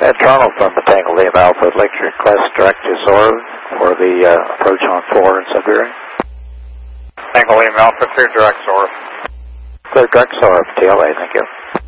Ed Toronto from the Tango Lima Alpha. I'd like to request direct to Zora for the approach on 4 in Siberia. Tango Lima Alpha, clear direct Zora. Clear direct Zora, TLA, thank you.